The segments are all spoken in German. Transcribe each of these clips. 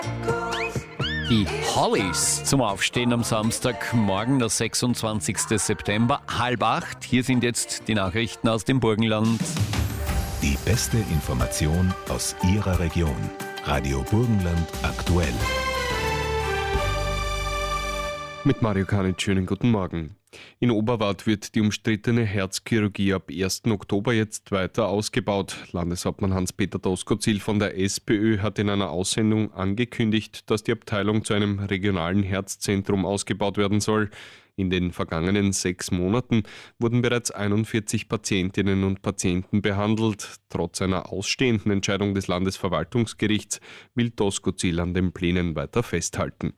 Die Hollies zum Aufstehen am Samstagmorgen, der 26. September, 7:30. Hier sind jetzt die Nachrichten aus dem Burgenland. Die beste Information aus Ihrer Region. Radio Burgenland aktuell. Mit Mario Kanitsch, schönen guten Morgen. In Oberwart wird die umstrittene Herzchirurgie ab 1. Oktober jetzt weiter ausgebaut. Landeshauptmann Hans-Peter Doskozil von der SPÖ hat in einer Aussendung angekündigt, dass die Abteilung zu einem regionalen Herzzentrum ausgebaut werden soll. In den vergangenen 6 Monaten wurden bereits 41 Patientinnen und Patienten behandelt. Trotz einer ausstehenden Entscheidung des Landesverwaltungsgerichts will Doskozil an den Plänen weiter festhalten.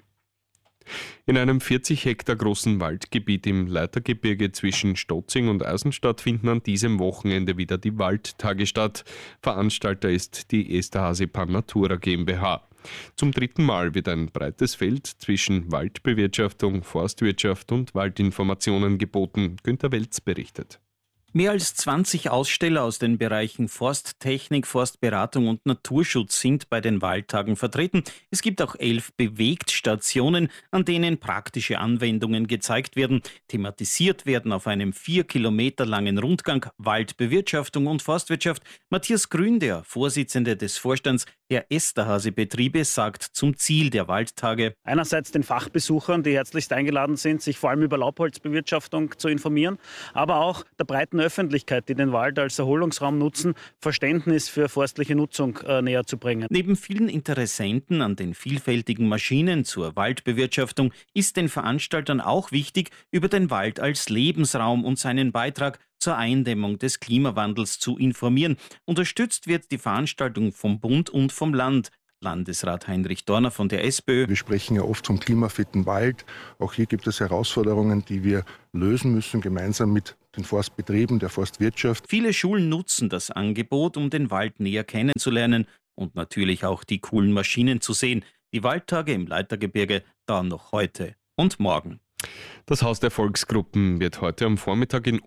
In einem 40 Hektar großen Waldgebiet im Leitergebirge zwischen Stotzing und Eisenstadt finden an diesem Wochenende wieder die Waldtage statt. Veranstalter ist die Esterhazy Pannatura GmbH. Zum 3. Mal wird ein breites Feld zwischen Waldbewirtschaftung, Forstwirtschaft und Waldinformationen geboten. Günter Welz berichtet. Mehr als 20 Aussteller aus den Bereichen Forsttechnik, Forstberatung und Naturschutz sind bei den Waldtagen vertreten. Es gibt auch 11 Bewegtstationen, an denen praktische Anwendungen gezeigt werden. Thematisiert werden auf einem 4 Kilometer langen Rundgang Waldbewirtschaftung und Forstwirtschaft. Matthias Grün, der Vorsitzende des Vorstands der Esterhazy-Betriebe, sagt zum Ziel der Waldtage: Einerseits den Fachbesuchern, die herzlichst eingeladen sind, sich vor allem über Laubholzbewirtschaftung zu informieren, aber auch der breiten Öffentlichkeit, die den Wald als Erholungsraum nutzen, Verständnis für forstliche Nutzung näher zu bringen. Neben vielen Interessenten an den vielfältigen Maschinen zur Waldbewirtschaftung ist den Veranstaltern auch wichtig, über den Wald als Lebensraum und seinen Beitrag zur Eindämmung des Klimawandels zu informieren. Unterstützt wird die Veranstaltung vom Bund und vom Land. Landesrat Heinrich Dorner von der SPÖ. Wir sprechen ja oft vom klimafitten Wald. Auch hier gibt es Herausforderungen, die wir lösen müssen, gemeinsam mit den Forstbetrieben, der Forstwirtschaft. Viele Schulen nutzen das Angebot, um den Wald näher kennenzulernen und natürlich auch die coolen Maschinen zu sehen. Die Waldtage im Leitergebirge dauern noch heute und morgen. Das Haus der Volksgruppen wird heute am Vormittag in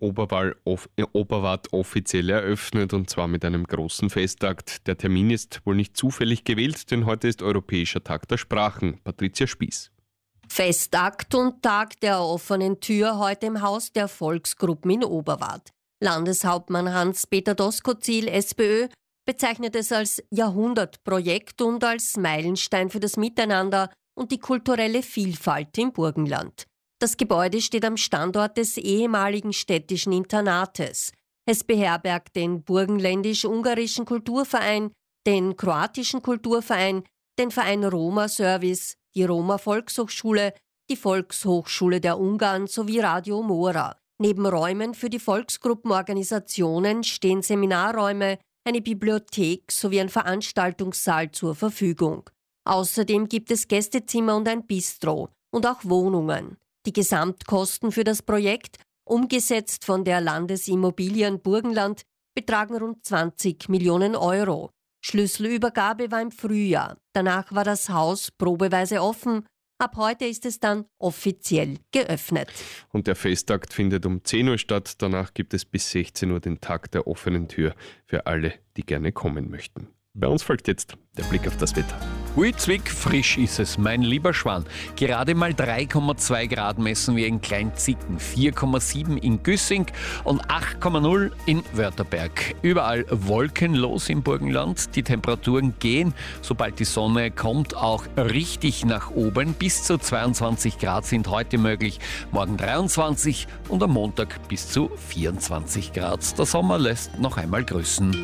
Oberwart offiziell eröffnet, und zwar mit einem großen Festakt. Der Termin ist wohl nicht zufällig gewählt, denn heute ist Europäischer Tag der Sprachen. Patricia Spieß. Festakt und Tag der offenen Tür heute im Haus der Volksgruppen in Oberwart. Landeshauptmann Hans-Peter Doskozil, SPÖ, bezeichnet es als Jahrhundertprojekt und als Meilenstein für das Miteinander und die kulturelle Vielfalt im Burgenland. Das Gebäude steht am Standort des ehemaligen städtischen Internates. Es beherbergt den burgenländisch-ungarischen Kulturverein, den kroatischen Kulturverein, den Verein Roma Service, die Roma Volkshochschule, die Volkshochschule der Ungarn sowie Radio Mora. Neben Räumen für die Volksgruppenorganisationen stehen Seminarräume, eine Bibliothek sowie ein Veranstaltungssaal zur Verfügung. Außerdem gibt es Gästezimmer und ein Bistro und auch Wohnungen. Die Gesamtkosten für das Projekt, umgesetzt von der Landesimmobilien Burgenland, betragen rund 20 Millionen Euro. Schlüsselübergabe war im Frühjahr. Danach war das Haus probeweise offen. Ab heute ist es dann offiziell geöffnet. Und der Festakt findet um 10 Uhr statt. Danach gibt es bis 16 Uhr den Tag der offenen Tür für alle, die gerne kommen möchten. Bei uns folgt jetzt der Blick auf das Wetter. Ui, Zwick, frisch ist es, mein lieber Schwan. Gerade mal 3,2 Grad messen wir in Kleinzicken, 4,7 in Güssing und 8,0 in Wörtherberg. Überall wolkenlos im Burgenland. Die Temperaturen gehen, sobald die Sonne kommt, auch richtig nach oben. Bis zu 22 Grad sind heute möglich, morgen 23 und am Montag bis zu 24 Grad. Der Sommer lässt noch einmal grüßen.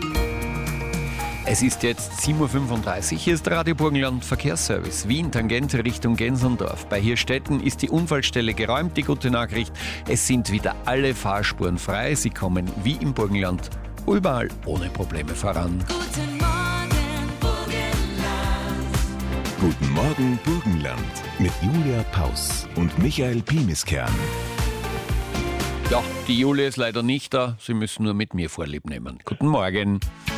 Es ist jetzt 7:35 Uhr, hier ist Radio Burgenland Verkehrsservice. Wien, Tangente Richtung Gensendorf. Bei Hirstetten ist die Unfallstelle geräumt. Die gute Nachricht, es sind wieder alle Fahrspuren frei. Sie kommen wie im Burgenland überall ohne Probleme voran. Guten Morgen Burgenland mit Julia Paus und Michael Piemiskern. Ja, die Julia ist leider nicht da. Sie müssen nur mit mir Vorlieb nehmen. Guten Morgen.